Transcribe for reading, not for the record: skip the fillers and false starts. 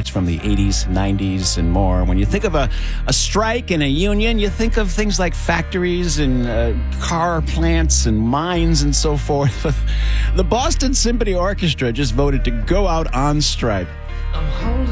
records from the 80s, 90s, and more. When you think of a strike and a union, you think of things like factories and car plants and mines and so forth. The Boston Symphony Orchestra just voted to go out on strike. I'm holding